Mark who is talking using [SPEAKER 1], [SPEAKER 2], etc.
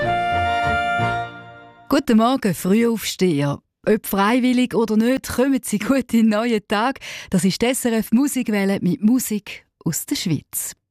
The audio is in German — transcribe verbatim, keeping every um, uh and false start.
[SPEAKER 1] Guten Morgen, Frühaufsteher. Ob freiwillig oder nicht, kommen Sie gut in den neuen Tag. Das ist die S R F Musikwelle mit Musik aus der Schweiz.